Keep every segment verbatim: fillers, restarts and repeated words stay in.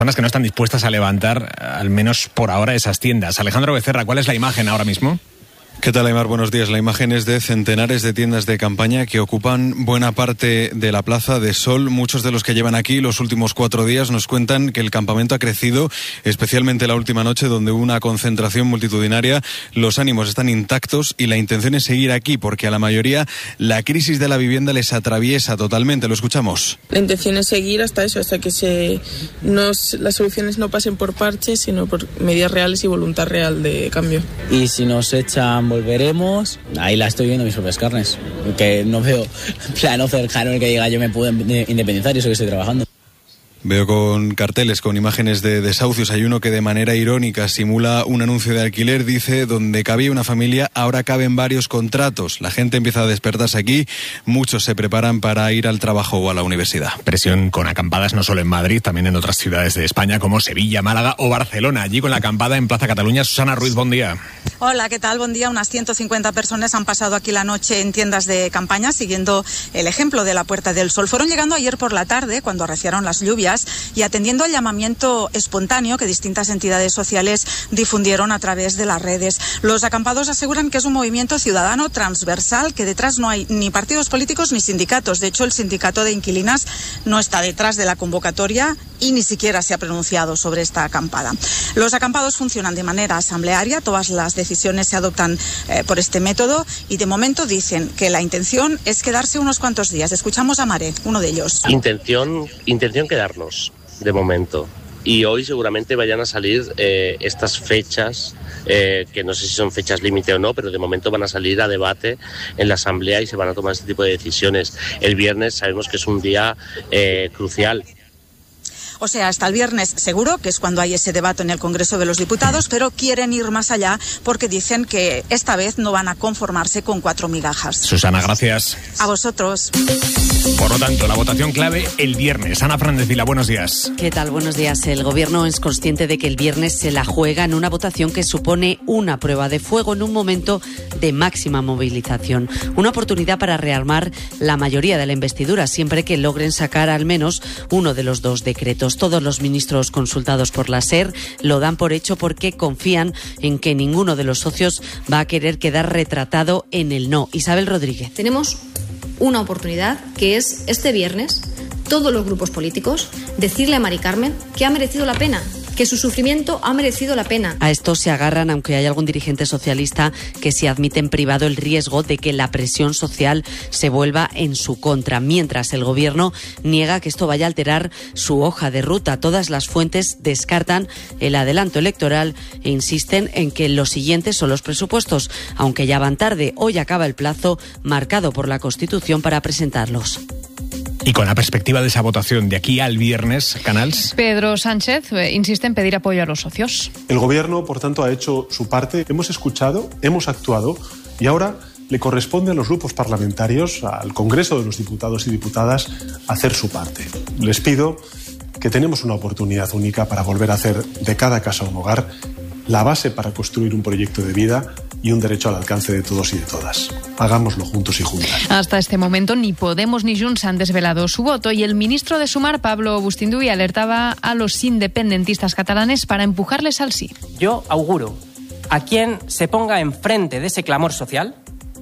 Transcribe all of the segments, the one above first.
Personas que no están dispuestas a levantar, al menos por ahora, esas tiendas. Alejandro Becerra, ¿cuál es la imagen ahora mismo? ¿Qué tal, Aymar? Buenos días. La imagen es de centenares de tiendas de campaña que ocupan buena parte de la Plaza de Sol. Muchos de los que llevan aquí los últimos cuatro días nos cuentan que el campamento ha crecido, especialmente la última noche, donde hubo una concentración multitudinaria. Los ánimos están intactos y la intención es seguir aquí, porque a la mayoría la crisis de la vivienda les atraviesa totalmente. Lo escuchamos. La intención es seguir hasta eso, hasta que se no, las soluciones no pasen por parches, sino por medidas reales y voluntad real de cambio. Y si nos echan, volveremos. Ahí la estoy viendo mis propias carnes, que no veo plano cercano en el que diga yo me puedo independizar y eso que estoy trabajando. Veo con carteles, con imágenes de desahucios. Hay uno que de manera irónica simula un anuncio de alquiler. Dice, donde cabía una familia, ahora caben varios contratos. La gente empieza a despertarse aquí. Muchos se preparan para ir al trabajo o a la universidad. Presión con acampadas no solo en Madrid, también en otras ciudades de España como Sevilla, Málaga o Barcelona. Allí con la acampada en Plaza Cataluña. Susana Ruiz, buen día. Hola, ¿qué tal? Buen día. Unas ciento cincuenta personas han pasado aquí la noche en tiendas de campaña, siguiendo el ejemplo de la Puerta del Sol. Fueron llegando ayer por la tarde, cuando arreciaron las lluvias, y atendiendo al llamamiento espontáneo que distintas entidades sociales difundieron a través de las redes. Los acampados aseguran que es un movimiento ciudadano transversal, que detrás no hay ni partidos políticos ni sindicatos. De hecho, el sindicato de inquilinas no está detrás de la convocatoria y ni siquiera se ha pronunciado sobre esta acampada. Los acampados funcionan de manera asamblearia, todas las decisiones se adoptan eh, por este método y de momento dicen que la intención es quedarse unos cuantos días. Escuchamos a Mare, uno de ellos. Intención, intención quedarnos, de momento. Y hoy seguramente vayan a salir eh, estas fechas, eh, que no sé si son fechas límite o no, pero de momento van a salir a debate en la Asamblea y se van a tomar este tipo de decisiones. El viernes sabemos que es un día eh, crucial. O sea, hasta el viernes seguro, que es cuando hay ese debate en el Congreso de los Diputados, pero quieren ir más allá porque dicen que esta vez no van a conformarse con cuatro migajas. Susana, gracias. A vosotros. Por lo tanto, la votación clave el viernes. Ana Fernández Vila, buenos días. ¿Qué tal? Buenos días. El Gobierno es consciente de que el viernes se la juega en una votación que supone una prueba de fuego en un momento de máxima movilización. Una oportunidad para rearmar la mayoría de la investidura, siempre que logren sacar al menos uno de los dos decretos. Todos los ministros consultados por la SER lo dan por hecho porque confían en que ninguno de los socios va a querer quedar retratado en el no. Isabel Rodríguez. Tenemos una oportunidad que es este viernes, todos los grupos políticos, decirle a Mari Carmen que ha merecido la pena, que su sufrimiento ha merecido la pena. A esto se agarran, aunque hay algún dirigente socialista que sí admite en privado el riesgo de que la presión social se vuelva en su contra, mientras el Gobierno niega que esto vaya a alterar su hoja de ruta. Todas las fuentes descartan el adelanto electoral e insisten en que los siguientes son los presupuestos, aunque ya van tarde. Hoy acaba el plazo marcado por la Constitución para presentarlos. Y con la perspectiva de esa votación de aquí al viernes, Canals. Pedro Sánchez eh, insiste en pedir apoyo a los socios. El Gobierno, por tanto, ha hecho su parte. Hemos escuchado, hemos actuado y ahora le corresponde a los grupos parlamentarios, al Congreso de los Diputados y Diputadas, hacer su parte. Les pido que tenemos una oportunidad única para volver a hacer de cada casa un hogar, la base para construir un proyecto de vida y un derecho al alcance de todos y de todas. Hagámoslo juntos y juntas. Hasta este momento ni Podemos ni Junts han desvelado su voto y el ministro de Sumar, Pablo Bustinduy, alertaba a los independentistas catalanes para empujarles al sí. Yo auguro a quien se ponga enfrente de ese clamor social,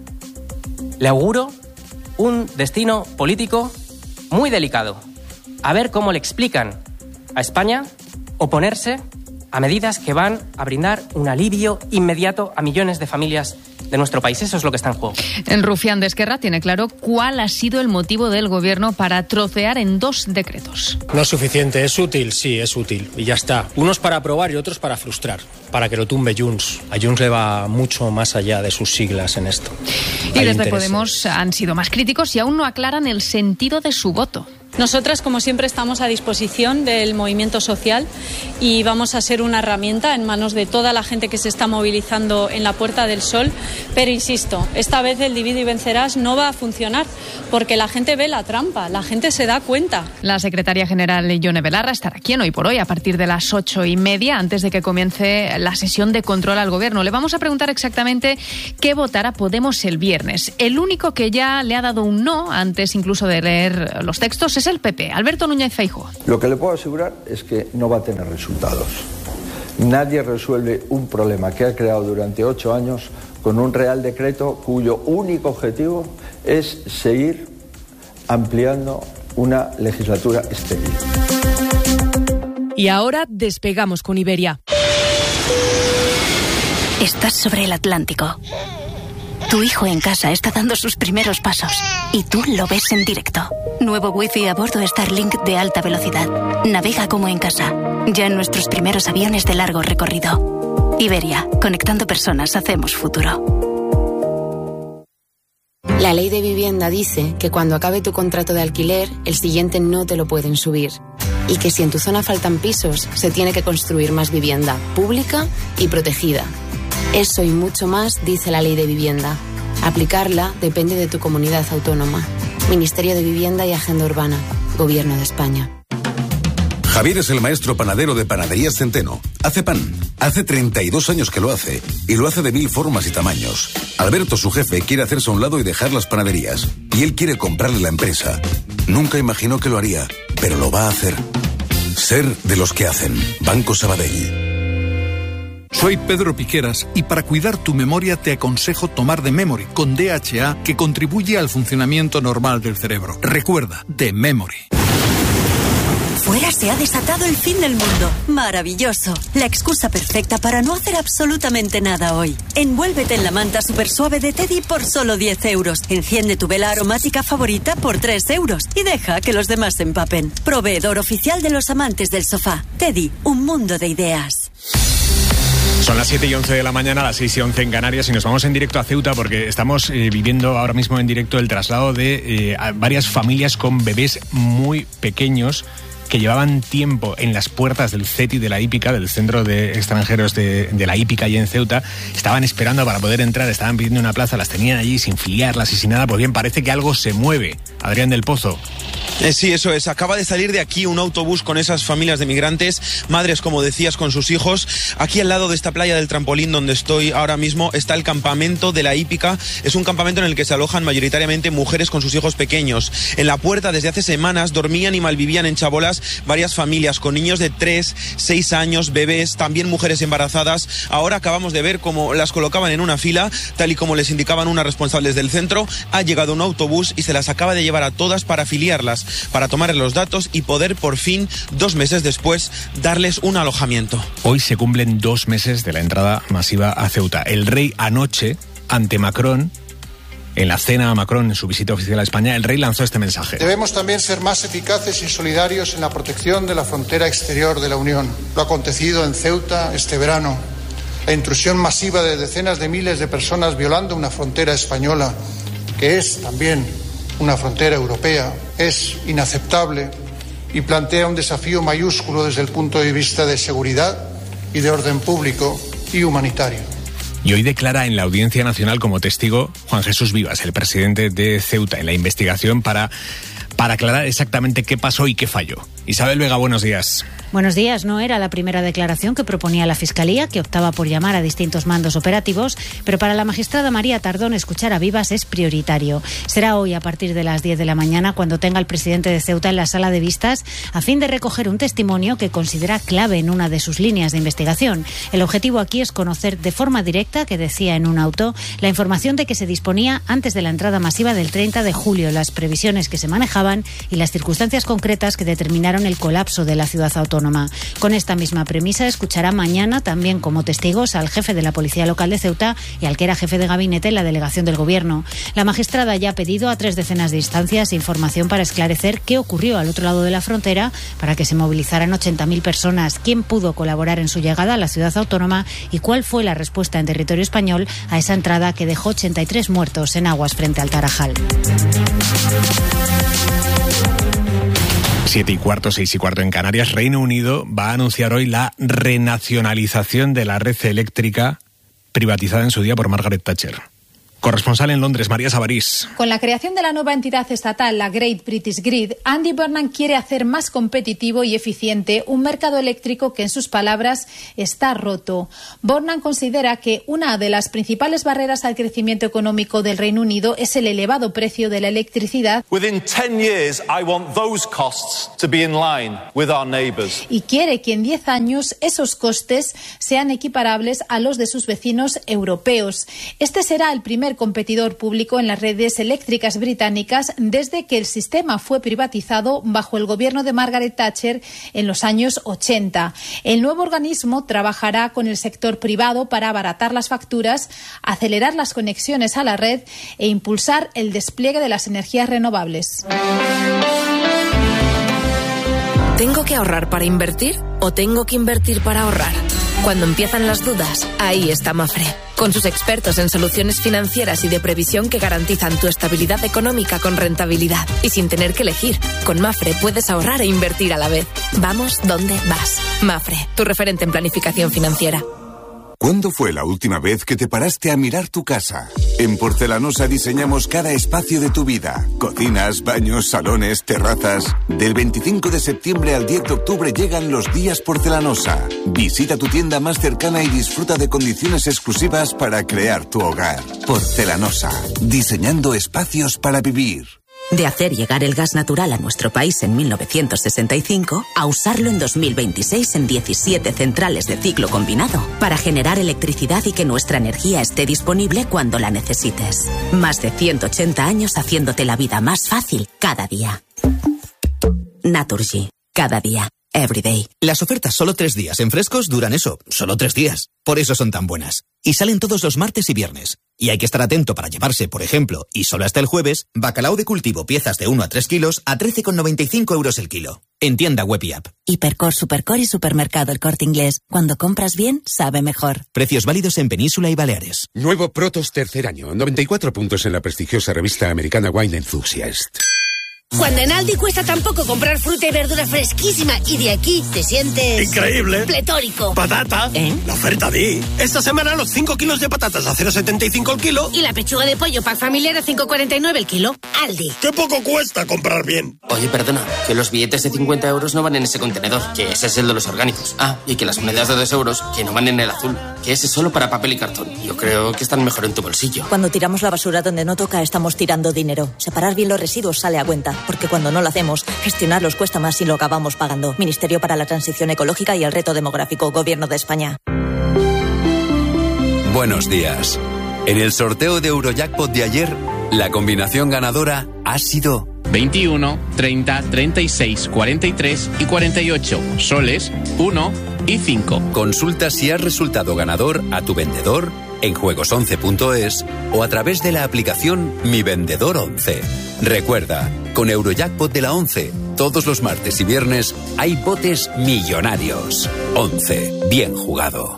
le auguro un destino político muy delicado. A ver cómo le explican a España oponerse a medidas que van a brindar un alivio inmediato a millones de familias de nuestro país. Eso es lo que está en juego. El rufián de Esquerra tiene claro cuál ha sido el motivo del Gobierno para trocear en dos decretos. No es suficiente, es útil, sí, es útil. Y ya está. Unos para aprobar y otros para frustrar, para que lo tumbe Junts. A Junts le va mucho más allá de sus siglas en esto. Y desde intereses. Podemos han sido más críticos y aún no aclaran el sentido de su voto. Nosotras, como siempre, estamos a disposición del movimiento social y vamos a ser una herramienta en manos de toda la gente que se está movilizando en la Puerta del Sol. Pero insisto, esta vez el divide y vencerás no va a funcionar porque la gente ve la trampa, la gente se da cuenta. La secretaria general Yone Belarra estará aquí en Hoy por Hoy a partir de las ocho y media, antes de que comience la sesión de control al Gobierno. Le vamos a preguntar exactamente qué votará Podemos el viernes. El único que ya le ha dado un no, antes incluso de leer los textos, es el P P, Alberto Núñez Feijóo. Lo que le puedo asegurar es que no va a tener resultados. Nadie resuelve un problema que ha creado durante ocho años con un Real Decreto cuyo único objetivo es seguir ampliando una legislatura estéril. Y ahora despegamos con Iberia. Estás sobre el Atlántico. Tu hijo en casa está dando sus primeros pasos y tú lo ves en directo. Nuevo wifi a bordo Starlink de alta velocidad. Navega como en casa. Ya en nuestros primeros aviones de largo recorrido. Iberia, conectando personas, hacemos futuro. La ley de vivienda dice que cuando acabe tu contrato de alquiler, el siguiente no te lo pueden subir. Y que si en tu zona faltan pisos, se tiene que construir más vivienda, pública y protegida. Eso y mucho más dice la ley de vivienda. Aplicarla depende de tu comunidad autónoma. Ministerio de Vivienda y Agenda Urbana. Gobierno de España. Javier es el maestro panadero de Panaderías Centeno. Hace pan. Hace treinta y dos años que lo hace. Y lo hace de mil formas y tamaños. Alberto, su jefe, quiere hacerse a un lado y dejar las panaderías. Y él quiere comprarle la empresa. Nunca imaginó que lo haría, pero lo va a hacer. Ser de los que hacen. Banco Sabadell. Soy Pedro Piqueras y para cuidar tu memoria te aconsejo tomar The Memory con D H A que contribuye al funcionamiento normal del cerebro. Recuerda, The Memory. Fuera se ha desatado el fin del mundo. Maravilloso. La excusa perfecta para no hacer absolutamente nada hoy. Envuélvete en la manta super suave de Teddy por solo diez euros. Enciende tu vela aromática favorita por tres euros. Y deja que los demás se empapen. Proveedor oficial de los amantes del sofá. Teddy, un mundo de ideas. Son las siete y once de la mañana, las seis y once en Canarias, y nos vamos en directo a Ceuta porque estamos eh, viviendo ahora mismo en directo el traslado de eh, varias familias con bebés muy pequeños que llevaban tiempo en las puertas del CETI de la Hípica, del Centro de Extranjeros de, de la Hípica allí en Ceuta. Estaban esperando para poder entrar, estaban pidiendo una plaza, las tenían allí sin filiarlas y sin nada. Pues bien, parece que algo se mueve. Adrián del Pozo. Eh, sí, eso es. Acaba de salir de aquí un autobús con esas familias de migrantes, madres, como decías, con sus hijos. Aquí al lado de esta playa del Trampolín donde estoy ahora mismo está el campamento de la Hípica. Es un campamento en el que se alojan mayoritariamente mujeres con sus hijos pequeños. En la puerta desde hace semanas dormían y malvivían en chabolas varias familias con niños de tres, seis años, bebés, también mujeres embarazadas. Ahora acabamos de ver cómo las colocaban en una fila, tal y como les indicaban unas responsables del centro. Ha llegado un autobús y se las acaba de llevar a todas para afiliarlas, para tomar los datos y poder por fin, dos meses después, darles un alojamiento. Hoy se cumplen dos meses de la entrada masiva a Ceuta. El rey anoche, ante Macron, en la cena a Macron en su visita oficial a España, el rey lanzó este mensaje. Debemos también ser más eficaces y solidarios en la protección de la frontera exterior de la Unión. Lo acontecido en Ceuta este verano, la intrusión masiva de decenas de miles de personas violando una frontera española, que es también una frontera europea, es inaceptable y plantea un desafío mayúsculo desde el punto de vista de seguridad y de orden público y humanitario. Y hoy declara en la Audiencia Nacional como testigo Juan Jesús Vivas, el presidente de Ceuta, en la investigación para, para aclarar exactamente qué pasó y qué falló. Isabel Vega, buenos días. Buenos días. No era la primera declaración que proponía la Fiscalía, que optaba por llamar a distintos mandos operativos, pero para la magistrada María Tardón escuchar a Vivas es prioritario. Será hoy a partir de las diez de la mañana cuando tenga al presidente de Ceuta en la sala de vistas a fin de recoger un testimonio que considera clave en una de sus líneas de investigación. El objetivo aquí es conocer de forma directa, que decía en un auto, la información de que se disponía antes de la entrada masiva del treinta de julio, las previsiones que se manejaban y las circunstancias concretas que determinaron el colapso de la ciudad autónoma. Con esta misma premisa escuchará mañana también como testigos al jefe de la Policía Local de Ceuta y al que era jefe de gabinete en la delegación del Gobierno. La magistrada ya ha pedido a tres decenas de instancias información para esclarecer qué ocurrió al otro lado de la frontera para que se movilizaran ochenta mil personas, quién pudo colaborar en su llegada a la ciudad autónoma y cuál fue la respuesta en territorio español a esa entrada que dejó ochenta y tres muertos en aguas frente al Tarajal. Siete y cuarto, seis y cuarto en Canarias. Reino Unido va a anunciar hoy la renacionalización de la red eléctrica privatizada en su día por Margaret Thatcher. Corresponsal en Londres, María Sabarís. Con la creación de la nueva entidad estatal, la Great British Grid, Andy Burnham quiere hacer más competitivo y eficiente un mercado eléctrico que, en sus palabras, está roto. Burnham considera que una de las principales barreras al crecimiento económico del Reino Unido es el elevado precio de la electricidad. Within ten years, I want those costs to be in line with our neighbours. Y quiere que en diez años esos costes sean equiparables a los de sus vecinos europeos. Este será el primer competidor público en las redes eléctricas británicas desde que el sistema fue privatizado bajo el gobierno de Margaret Thatcher en los años ochenta. El nuevo organismo trabajará con el sector privado para abaratar las facturas, acelerar las conexiones a la red e impulsar el despliegue de las energías renovables. ¿Tengo que ahorrar para invertir o tengo que invertir para ahorrar? Cuando empiezan las dudas, ahí está Mafre. Con sus expertos en soluciones financieras y de previsión que garantizan tu estabilidad económica con rentabilidad. Y sin tener que elegir, con Mafre puedes ahorrar e invertir a la vez. Vamos donde vas. Mafre, tu referente en planificación financiera. ¿Cuándo fue la última vez que te paraste a mirar tu casa? En Porcelanosa diseñamos cada espacio de tu vida. Cocinas, baños, salones, terrazas. Del veinticinco de septiembre al diez de octubre llegan los días Porcelanosa. Visita tu tienda más cercana y disfruta de condiciones exclusivas para crear tu hogar. Porcelanosa, diseñando espacios para vivir. De hacer llegar el gas natural a nuestro país en mil novecientos sesenta y cinco a usarlo en dos mil veintiséis en diecisiete centrales de ciclo combinado para generar electricidad y que nuestra energía esté disponible cuando la necesites. Más de ciento ochenta años haciéndote la vida más fácil cada día. Naturgy. Cada día. Everyday. Las ofertas solo tres días en Frescos duran eso, solo tres días. Por eso son tan buenas. Y salen todos los martes y viernes. Y hay que estar atento para llevarse, por ejemplo, y solo hasta el jueves, bacalao de cultivo piezas de uno a tres kilos a trece con noventa y cinco euros el kilo. En tienda web y app. Hipercor, Supercor y Supermercado El Corte Inglés. Cuando compras bien, sabe mejor. Precios válidos en Península y Baleares. Nuevo Protos tercer año. noventa y cuatro puntos en la prestigiosa revista americana Wine Enthusiast. Cuando en Aldi cuesta tan poco comprar fruta y verdura fresquísima y de aquí te sientes... ¡increíble! ¡Pletórico! ¡Patata! ¿Eh? La oferta Di. Esta semana los cinco kilos de patatas a cero coma setenta y cinco el kilo. Y la pechuga de pollo pack familiar a cinco coma cuarenta y nueve el kilo. Aldi. ¡Qué poco cuesta comprar bien! Oye, perdona, que los billetes de cincuenta euros no van en ese contenedor, que ese es el de los orgánicos. Ah, y que las monedas de dos euros, que no van en el azul, que ese es solo para papel y cartón. Yo creo que están mejor en tu bolsillo. Cuando tiramos la basura donde no toca, estamos tirando dinero. Separar bien los residuos sale a cuenta, porque cuando no lo hacemos, gestionarlos cuesta más y lo acabamos pagando. Ministerio para la Transición Ecológica y el Reto Demográfico, Gobierno de España. Buenos días. En el sorteo de Eurojackpot de ayer, la combinación ganadora ha sido veintiuno, treinta, treinta y seis, cuarenta y tres y cuarenta y ocho. Soles, uno y cinco. Consulta si has resultado ganador a tu vendedor en juegos once punto es o a través de la aplicación Mi Vendedor once. Recuerda, con Eurojackpot de la once, todos los martes y viernes hay botes millonarios. once. Bien jugado.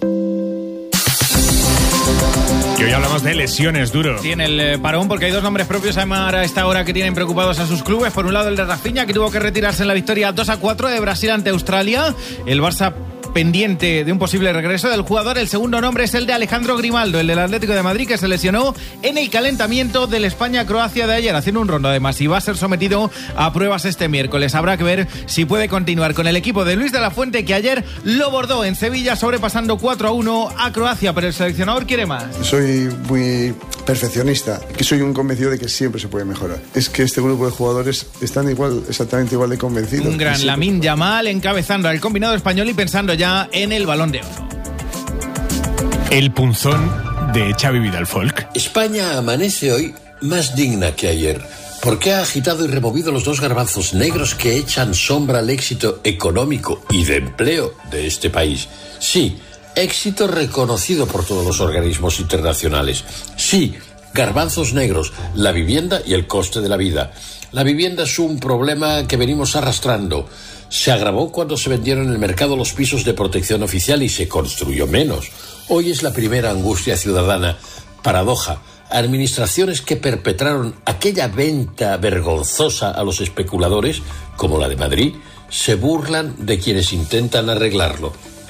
Y hoy hablamos de lesiones, Duro. Tiene el eh, parón porque hay dos nombres propios a esta hora que tienen preocupados a sus clubes. Por un lado el de Rafinha, que tuvo que retirarse en la victoria dos a cuatro de Brasil ante Australia. El Barça pendiente de un posible regreso del jugador. El segundo nombre es el de Alejandro Grimaldo, el del Atlético de Madrid, que se lesionó en el calentamiento del España-Croacia de ayer, haciendo un rondo además, y va a ser sometido a pruebas este miércoles. Habrá que ver si puede continuar con el equipo de Luis de la Fuente, que ayer lo bordó en Sevilla, sobrepasando cuatro a uno a Croacia, pero el seleccionador quiere más. Soy muy perfeccionista, que soy un convencido de que siempre se puede mejorar. Es que este grupo de jugadores están igual, exactamente igual de convencidos. Un gran Lamine Yamal encabezando al combinado español y pensando ya en el Balón de Oro. El punzón de Xavi Vidal-Folk. España amanece hoy más digna que ayer, porque ha agitado y removido los dos garbanzos negros que echan sombra al éxito económico y de empleo de este país. Sí, éxito reconocido por todos los organismos internacionales. Sí, garbanzos negros, la vivienda y el coste de la vida. La vivienda es un problema que venimos arrastrando. Se agravó cuando se vendieron en el mercado los pisos de protección oficial y se construyó menos. Hoy es la primera angustia ciudadana. Paradoja. Administraciones que perpetraron aquella venta vergonzosa a los especuladores, como la de Madrid, se burlan de quienes intentan arreglarlo.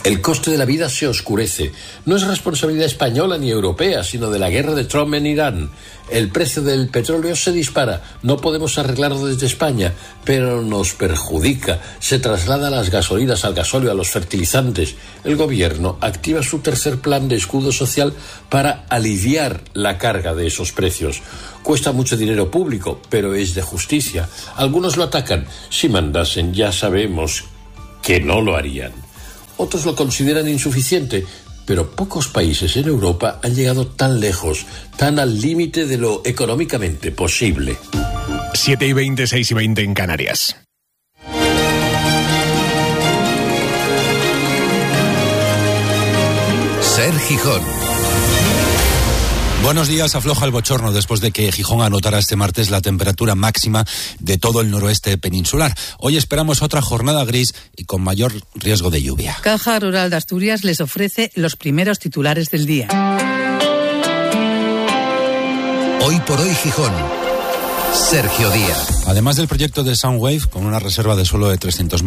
El coste de la vida se oscurece. No es responsabilidad española ni europea, sino de la guerra de Trump en Irán. El precio del petróleo se dispara. No podemos arreglarlo desde España, pero nos perjudica. Se traslada las gasolinas, al gasóleo, a los fertilizantes. El gobierno activa su tercer plan de escudo social para aliviar la carga de esos precios. Cuesta mucho dinero público, pero es de justicia. Algunos lo atacan. Si mandasen, ya sabemos que no lo harían. Otros lo consideran insuficiente, pero pocos países en Europa han llegado tan lejos, tan al límite de lo económicamente posible. siete y veinte, seis y veinte en Canarias. Ser Gijón. Buenos días. Afloja el bochorno después de que Gijón anotara este martes la temperatura máxima de todo el noroeste peninsular. Hoy esperamos otra jornada gris y con mayor riesgo de lluvia. Caja Rural de Asturias les ofrece los primeros titulares del día. Hoy por hoy Gijón. Sergio Díaz. Además del proyecto de Soundwave, con una reserva de suelo de trescientos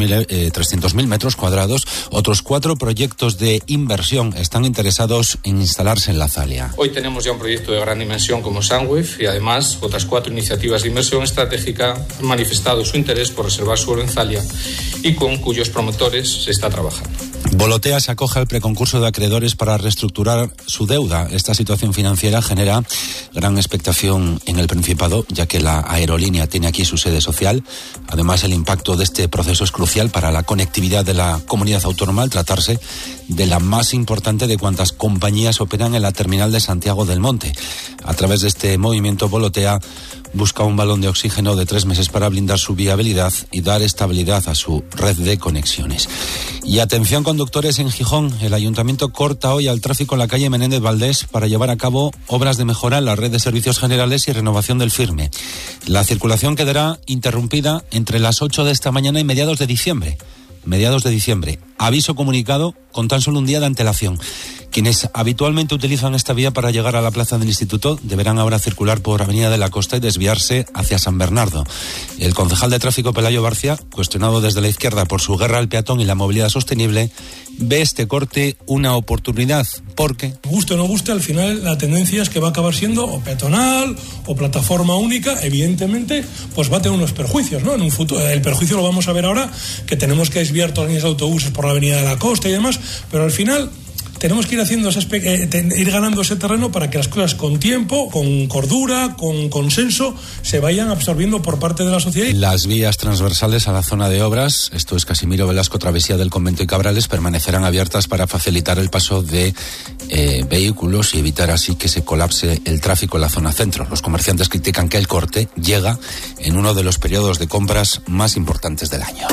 mil metros cuadrados, otros cuatro proyectos de inversión están interesados en instalarse en la Zalia. Hoy tenemos ya un proyecto de gran dimensión como Soundwave y además otras cuatro iniciativas de inversión estratégica han manifestado su interés por reservar suelo en Zalia y con cuyos promotores se está trabajando. Volotea se acoge al preconcurso de acreedores para reestructurar su deuda. Esta situación financiera genera gran expectación en el Principado, ya que la aerolínea tiene aquí su sede social. Además, el impacto de este proceso es crucial para la conectividad de la comunidad autónoma, al tratarse de la más importante de cuantas compañías operan en la terminal de Santiago del Monte. A través de este movimiento, Volotea busca un balón de oxígeno de tres meses para blindar su viabilidad y dar estabilidad a su red de conexiones. Y atención, conductores en Gijón. El ayuntamiento corta hoy al tráfico en la calle Menéndez Valdés para llevar a cabo obras de mejora en la red de servicios generales y renovación del firme. La circulación quedará interrumpida entre las ocho de esta mañana y mediados de diciembre. Mediados de diciembre. Aviso comunicado con tan solo un día de antelación. Quienes habitualmente utilizan esta vía para llegar a la plaza del Instituto deberán ahora circular por Avenida de la Costa y desviarse hacia San Bernardo. El concejal de tráfico, Pelayo Barcia, cuestionado desde la izquierda por su guerra al peatón y la movilidad sostenible, ve este corte una oportunidad porque... Guste o no guste, al final la tendencia es que va a acabar siendo o peatonal o plataforma única. Evidentemente, pues va a tener unos perjuicios, ¿no? En un futuro, el perjuicio lo vamos a ver ahora, que tenemos que desviar todas las líneas de autobuses por la Avenida de la Costa y demás, pero al final... tenemos que ir haciendo ese, eh, ir ganando ese terreno para que las cosas con tiempo, con cordura, con consenso, se vayan absorbiendo por parte de la sociedad. Las vías transversales a la zona de obras, esto es Casimiro Velasco, Travesía del Convento y Cabrales, permanecerán abiertas para facilitar el paso de eh, vehículos y evitar así que se colapse el tráfico en la zona centro. Los comerciantes critican que el corte llega en uno de los periodos de compras más importantes del año.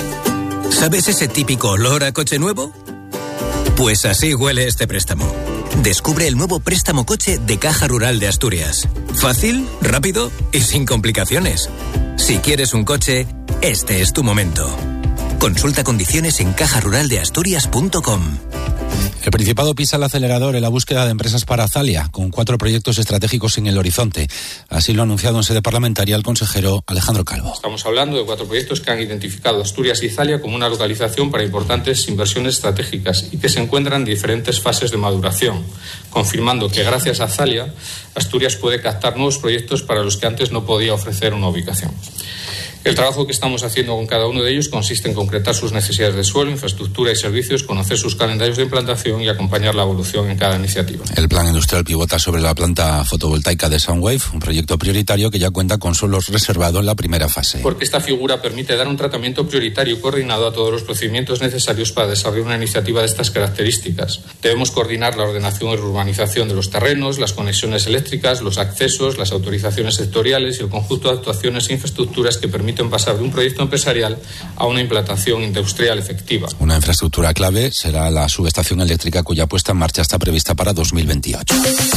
¿Sabes ese típico olor a coche nuevo? Pues así huele este préstamo. Descubre el nuevo préstamo coche de Caja Rural de Asturias. Fácil, rápido y sin complicaciones. Si quieres un coche, este es tu momento. Consulta condiciones en caja rural de asturias punto com. El Principado pisa el acelerador en la búsqueda de empresas para Zalia, con cuatro proyectos estratégicos en el horizonte. Así lo ha anunciado en sede parlamentaria el consejero Alejandro Calvo. Estamos hablando de cuatro proyectos que han identificado Asturias y Zalia como una localización para importantes inversiones estratégicas y que se encuentran en diferentes fases de maduración, confirmando que gracias a Zalia, Asturias puede captar nuevos proyectos para los que antes no podía ofrecer una ubicación. El trabajo que estamos haciendo con cada uno de ellos consiste en concretar sus necesidades de suelo, infraestructura y servicios, conocer sus calendarios de implantación y acompañar la evolución en cada iniciativa. El plan industrial pivota sobre la planta fotovoltaica de Soundwave, un proyecto prioritario que ya cuenta con suelos reservados en la primera fase. Porque esta figura permite dar un tratamiento prioritario y coordinado a todos los procedimientos necesarios para desarrollar una iniciativa de estas características. Debemos coordinar la ordenación y urbanización de los terrenos, las conexiones eléctricas, los accesos, las autorizaciones sectoriales y el conjunto de actuaciones e infraestructuras que permiten permiten pasar de un proyecto empresarial a una implantación industrial efectiva. Una infraestructura clave será la subestación eléctrica cuya puesta en marcha está prevista para dos mil veintiocho.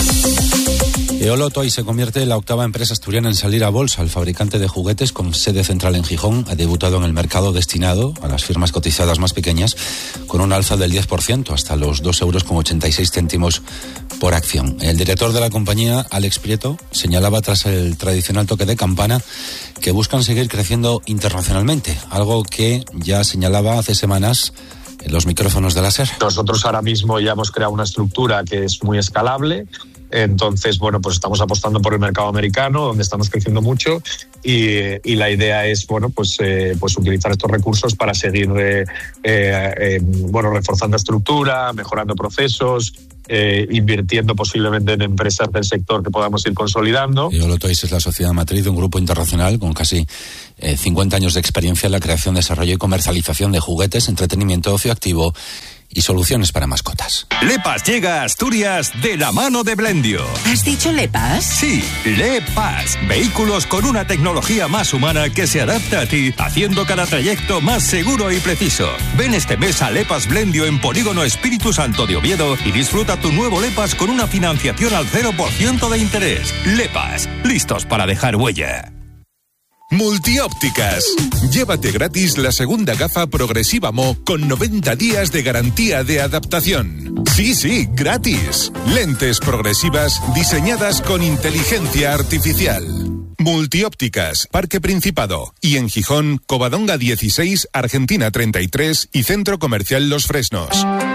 Eolo Toy se convierte en la octava empresa asturiana en salir a bolsa. El fabricante de juguetes con sede central en Gijón ha debutado en el mercado destinado a las firmas cotizadas más pequeñas con un alza del diez por ciento hasta los dos euros con ochenta y seis céntimos por acción. El director de la compañía, Alex Prieto, señalaba tras el tradicional toque de campana que buscan seguir creciendo internacionalmente, algo que ya señalaba hace semanas en los micrófonos de la SER. Nosotros ahora mismo ya hemos creado una estructura que es muy escalable. Entonces, bueno, pues estamos apostando por el mercado americano, donde estamos creciendo mucho, y, y la idea es, bueno, pues, eh, pues utilizar estos recursos para seguir, eh, eh, eh, bueno, reforzando estructura, mejorando procesos, eh, invirtiendo posiblemente en empresas del sector que podamos ir consolidando. Y Holotoys es la sociedad matriz de un grupo internacional con casi eh, cincuenta años de experiencia en la creación, desarrollo y comercialización de juguetes, entretenimiento, ocio activo y soluciones para mascotas. Lepas llega a Asturias de la mano de Blendio. ¿Has dicho Lepas? Sí, Lepas. Vehículos con una tecnología más humana que se adapta a ti, haciendo cada trayecto más seguro y preciso. Ven este mes a Lepas Blendio en Polígono Espíritu Santo de Oviedo y disfruta tu nuevo Lepas con una financiación al cero por ciento de interés. Lepas, listos para dejar huella. Multiópticas. Llévate gratis la segunda gafa progresiva Mo con noventa días de garantía de adaptación. Sí, sí, gratis. Lentes progresivas diseñadas con inteligencia artificial. Multiópticas, Parque Principado. Y en Gijón, Covadonga dieciséis, Argentina treinta y tres y Centro Comercial Los Fresnos.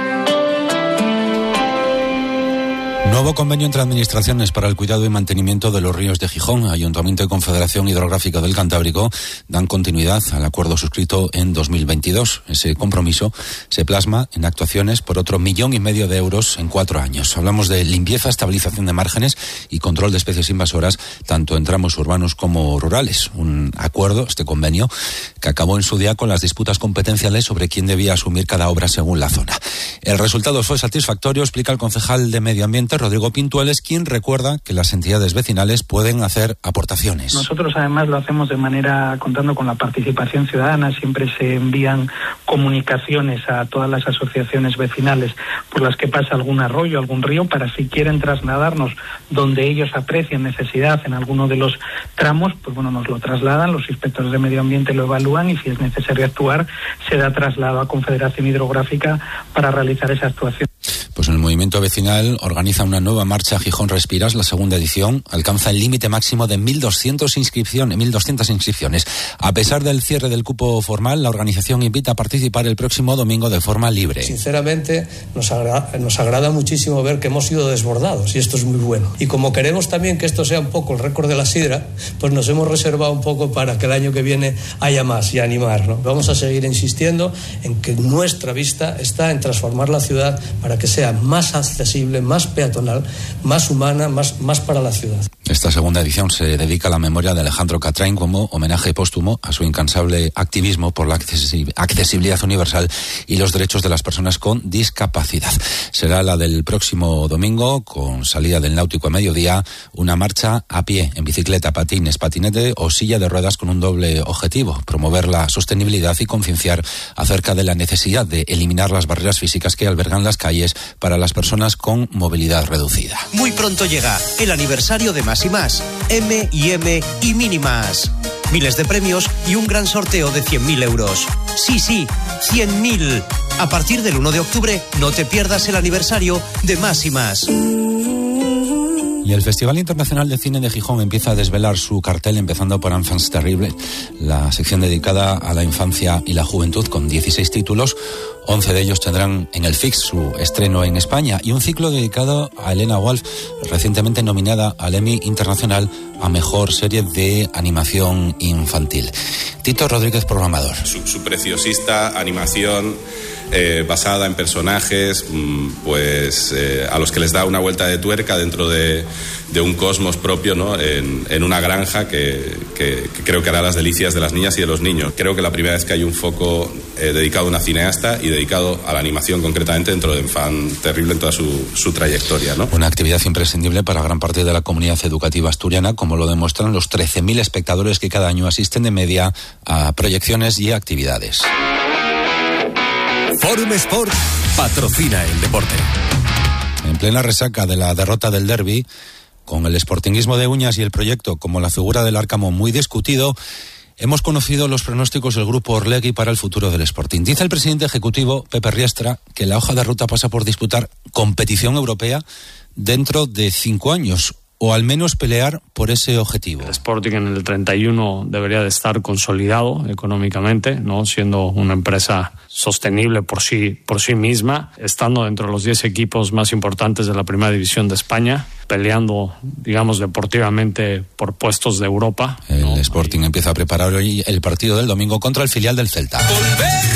Nuevo convenio entre administraciones para el cuidado y mantenimiento de los ríos de Gijón. Ayuntamiento y Confederación Hidrográfica del Cantábrico dan continuidad al acuerdo suscrito en dos mil veintidós. Ese compromiso se plasma en actuaciones por otro millón y medio de euros en cuatro años. Hablamos de limpieza, estabilización de márgenes y control de especies invasoras, tanto en tramos urbanos como rurales. Un acuerdo, este convenio, que acabó en su día con las disputas competenciales sobre quién debía asumir cada obra según la zona. El resultado fue satisfactorio, explica el concejal de Medio Ambiente, Rodrigo Pintueles, quien recuerda que las entidades vecinales pueden hacer aportaciones. Nosotros además lo hacemos de manera contando con la participación ciudadana. Siempre se envían comunicaciones a todas las asociaciones vecinales por las que pasa algún arroyo, algún río, para si quieren trasladarnos donde ellos aprecien necesidad en alguno de los tramos, pues bueno, nos lo trasladan, los inspectores de medio ambiente lo evalúan y si es necesario actuar, se da traslado a Confederación Hidrográfica para realizar esa actuación. Pues el movimiento vecinal organiza una nueva marcha Gijón Respiras, la segunda edición, alcanza el límite máximo de mil doscientas inscripciones, mil doscientas inscripciones. A pesar del cierre del cupo formal, la organización invita a participar el próximo domingo de forma libre. Sinceramente, nos agrada, nos agrada muchísimo ver que hemos sido desbordados y esto es muy bueno. Y como queremos también que esto sea un poco el récord de la sidra, pues nos hemos reservado un poco para que el año que viene haya más y animar, ¿no? Vamos a seguir insistiendo en que nuestra vista está en transformar la ciudad para que sea más accesible, más peatonal, más humana, más, más para la ciudad. Esta segunda edición se dedica a la memoria de Alejandro Catrain como homenaje póstumo a su incansable activismo por la accesibilidad universal y los derechos de las personas con discapacidad. Será la del próximo domingo, con salida del Náutico a mediodía, una marcha a pie, en bicicleta, patines, patinete o silla de ruedas con un doble objetivo: promover la sostenibilidad y concienciar acerca de la necesidad de eliminar las barreras físicas que albergan las calles para las personas con movilidad reducida. Muy pronto llega el aniversario de Más y Más, M y M y Mini Más. Miles de premios y un gran sorteo de cien mil euros. Sí, sí, cien mil. A partir del uno de octubre, no te pierdas el aniversario de Más y Más. Y el Festival Internacional de Cine de Gijón empieza a desvelar su cartel, empezando por Enfants Terribles, la sección dedicada a la infancia y la juventud, con dieciséis títulos. once de ellos tendrán en el F I X su estreno en España, y un ciclo dedicado a Elena Wolf, recientemente nominada al Emmy Internacional a Mejor Serie de Animación Infantil. Tito Rodríguez, programador. Su, su preciosista animación eh, basada en personajes pues eh, a los que les da una vuelta de tuerca dentro de, de un cosmos propio, ¿no? en, en una granja que, que, que creo que hará las delicias de las niñas y de los niños. Creo que la primera vez que hay un foco eh, dedicado a una cineasta y dedicado a la animación concretamente dentro de Enfant Terrible en toda su, su trayectoria, ¿no? Una actividad imprescindible para gran parte de la comunidad educativa asturiana, como lo demuestran los trece mil espectadores que cada año asisten de media a proyecciones y actividades. Forum Sport patrocina el deporte. En plena resaca de la derrota del derbi, con el sportinguismo de uñas y el proyecto como la figura del Árcamo muy discutido, hemos conocido los pronósticos del grupo Orlegui para el futuro del Sporting. Dice el presidente ejecutivo, Pepe Riestra, que la hoja de ruta pasa por disputar competición europea dentro de cinco años. o al menos pelear por ese objetivo. El Sporting en el treinta y uno debería de estar consolidado económicamente, ¿no? Siendo una empresa sostenible por sí, por sí misma, estando dentro de los diez equipos más importantes de la Primera División de España, peleando, digamos, deportivamente por puestos de Europa, ¿no? El Sporting empieza a preparar hoy el partido del domingo contra el filial del Celta. Volver